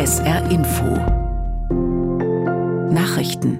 SR Info Nachrichten.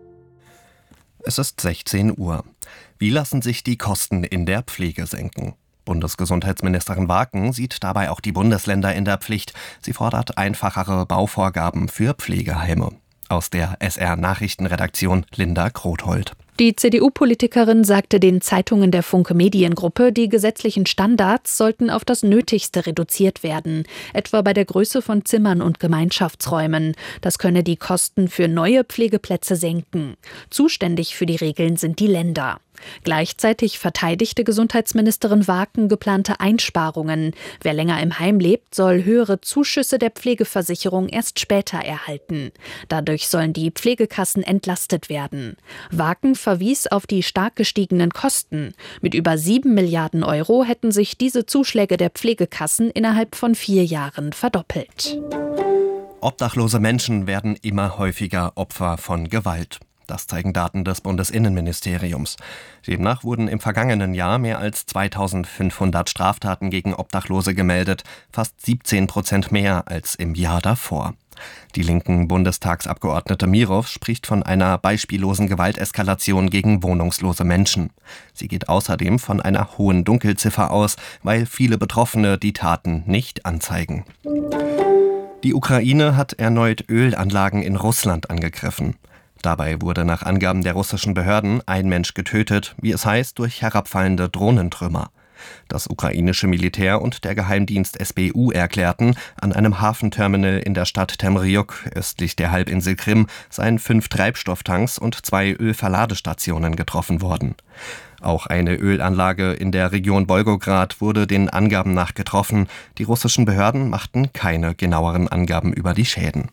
Es ist 16 Uhr. Wie lassen sich die Kosten in der Pflege senken? Bundesgesundheitsministerin Waken sieht dabei auch die Bundesländer in der Pflicht. Sie fordert einfachere Bauvorgaben für Pflegeheime. Aus der SR-Nachrichtenredaktion Linda Krothold. Die CDU-Politikerin sagte den Zeitungen der Funke Mediengruppe, die gesetzlichen Standards sollten auf das Nötigste reduziert werden, etwa bei der Größe von Zimmern und Gemeinschaftsräumen. Das könne die Kosten für neue Pflegeplätze senken. Zuständig für die Regeln sind die Länder. Gleichzeitig verteidigte Gesundheitsministerin Waken geplante Einsparungen. Wer länger im Heim lebt, soll höhere Zuschüsse der Pflegeversicherung erst später erhalten. Dadurch sollen die Pflegekassen entlastet werden. Waken verwies auf die stark gestiegenen Kosten. Mit über 7 Milliarden Euro hätten sich diese Zuschläge der Pflegekassen innerhalb von 4 Jahren verdoppelt. Obdachlose Menschen werden immer häufiger Opfer von Gewalt. Das zeigen Daten des Bundesinnenministeriums. Demnach wurden im vergangenen Jahr mehr als 2500 Straftaten gegen Obdachlose gemeldet, fast 17% mehr als im Jahr davor. Die linken Bundestagsabgeordnete Mirow spricht von einer beispiellosen Gewalteskalation gegen wohnungslose Menschen. Sie geht außerdem von einer hohen Dunkelziffer aus, weil viele Betroffene die Taten nicht anzeigen. Die Ukraine hat erneut Ölanlagen in Russland angegriffen. Dabei wurde nach Angaben der russischen Behörden ein Mensch getötet, wie es heißt, durch herabfallende Drohnentrümmer. Das ukrainische Militär und der Geheimdienst SBU erklärten, an einem Hafenterminal in der Stadt Temryuk, östlich der Halbinsel Krim, seien 5 Treibstofftanks und 2 Ölverladestationen getroffen worden. Auch eine Ölanlage in der Region Wolgograd wurde den Angaben nach getroffen. Die russischen Behörden machten keine genaueren Angaben über die Schäden.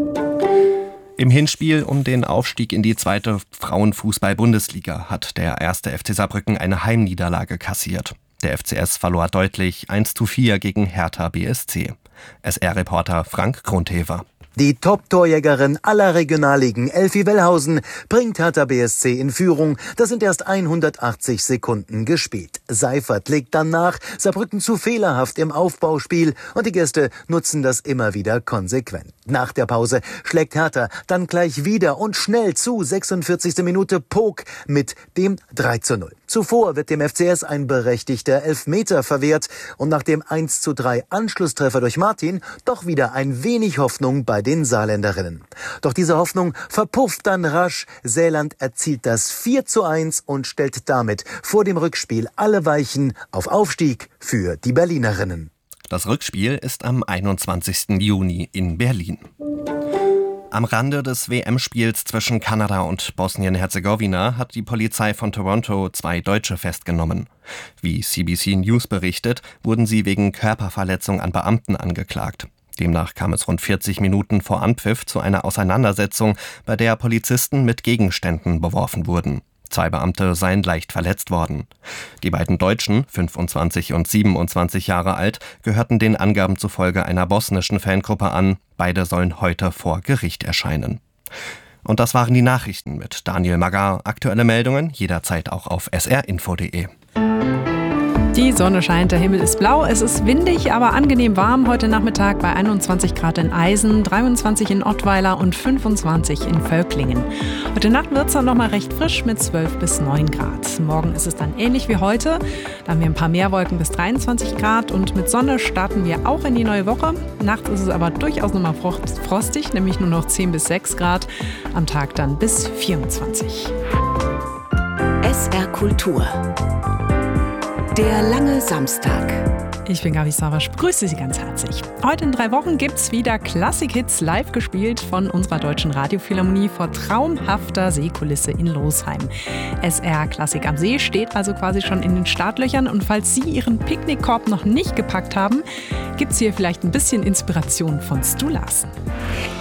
Im Hinspiel um den Aufstieg in die 2. Frauenfußball-Bundesliga hat der 1. FC Saarbrücken eine Heimniederlage kassiert. Der FCS verlor deutlich 1:4 gegen Hertha BSC. SR-Reporter Frank Grundhever. Die Top-Torjägerin aller Regionalligen, Elfie Wellhausen, bringt Hertha BSC in Führung. Das sind erst 180 Sekunden gespielt. Seifert legt dann nach, Saarbrücken zu fehlerhaft im Aufbauspiel und die Gäste nutzen das immer wieder konsequent. Nach der Pause schlägt Hertha dann gleich wieder und schnell zu, 46. Minute Pog mit dem 3:0. Zuvor wird dem FCS ein berechtigter Elfmeter verwehrt und nach dem 1:3 Anschlusstreffer durch Martin doch wieder ein wenig Hoffnung bei den Saarländerinnen. Doch diese Hoffnung verpufft dann rasch. Sähland erzielt das 4:1 und stellt damit vor dem Rückspiel alle Weichen auf Aufstieg für die Berlinerinnen. Das Rückspiel ist am 21. Juni in Berlin. Am Rande des WM-Spiels zwischen Kanada und Bosnien-Herzegowina hat die Polizei von Toronto 2 Deutsche festgenommen. Wie CBC News berichtet, wurden sie wegen Körperverletzung an Beamten angeklagt. Demnach kam es rund 40 Minuten vor Anpfiff zu einer Auseinandersetzung, bei der Polizisten mit Gegenständen beworfen wurden. 2 Beamte seien leicht verletzt worden. Die beiden Deutschen, 25 und 27 Jahre alt, gehörten den Angaben zufolge einer bosnischen Fangruppe an. Beide sollen heute vor Gericht erscheinen. Und das waren die Nachrichten mit Daniel Magar. Aktuelle Meldungen jederzeit auch auf srinfo.de. Die Sonne scheint, der Himmel ist blau, es ist windig, aber angenehm warm heute Nachmittag bei 21 Grad in Eisen, 23 in Ottweiler und 25 in Völklingen. Heute Nacht wird es dann nochmal recht frisch mit 12 bis 9 Grad. Morgen ist es dann ähnlich wie heute, da haben wir ein paar Meerwolken bis 23 Grad und mit Sonne starten wir auch in die neue Woche. Nachts ist es aber durchaus nochmal frostig, nämlich nur noch 10 bis 6 Grad, am Tag dann bis 24. SR Kultur. Der lange Samstag. Ich bin Gabi Savasch, begrüße Sie ganz herzlich. Heute in 3 Wochen gibt's wieder Klassik-Hits live gespielt von unserer Deutschen Radiophilharmonie vor traumhafter Seekulisse in Losheim. SR Klassik am See steht also quasi schon in den Startlöchern und falls Sie Ihren Picknickkorb noch nicht gepackt haben, gibt's hier vielleicht ein bisschen Inspiration von Stu Larsen.